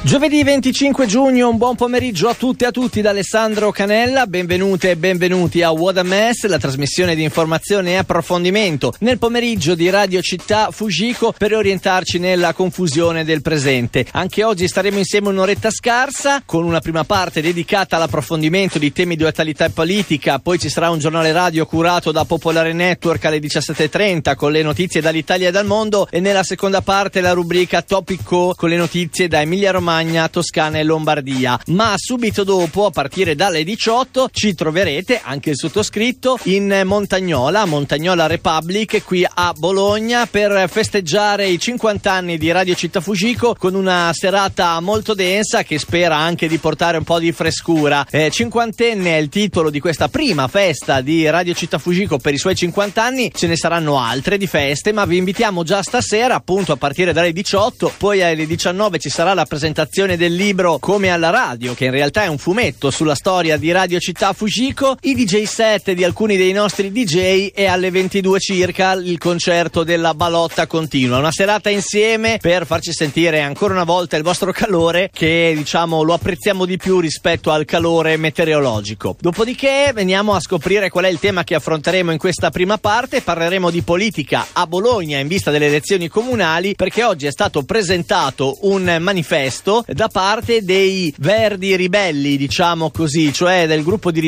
Giovedì 25 giugno, un buon pomeriggio a tutte e a tutti da Alessandro Canella. Benvenute e benvenuti a What a Mess, la trasmissione di informazione e approfondimento nel pomeriggio di Radio Città Fujiko per orientarci nella confusione del presente. Anche oggi staremo insieme un'oretta scarsa con una prima parte dedicata all'approfondimento di temi di attualità e politica, poi ci sarà un giornale radio curato da Popolare Network alle 17:30 con le notizie dall'Italia e dal mondo, e nella seconda parte la rubrica Topico con le notizie da Emilia Romagna, Toscana e Lombardia. Ma subito dopo, a partire dalle 18, ci troverete anche il sottoscritto in Montagnola Republic qui a Bologna per festeggiare i 50 anni di Radio Città Fujiko con una serata molto densa che spera anche di portare un po' di frescura. Cinquantenne è il titolo di questa prima festa di Radio Città Fujiko per i suoi 50 anni. Ce ne saranno altre di feste, ma vi invitiamo già stasera, appunto a partire dalle 18. Poi alle 19 ci sarà la presentazione del libro Come alla radio, che in realtà è un fumetto sulla storia di Radio Città Fujiko, i DJ set di alcuni dei nostri DJ, e alle 22 circa il concerto della Balotta Continua. Una serata insieme per farci sentire ancora una volta il vostro calore, che diciamo lo apprezziamo di più rispetto al calore meteorologico. Dopodiché veniamo a scoprire qual è il tema che affronteremo in questa prima parte. Parleremo di politica a Bologna in vista delle elezioni comunali, perché oggi è stato presentato un manifesto da parte dei Verdi Ribelli, diciamo così, cioè del gruppo di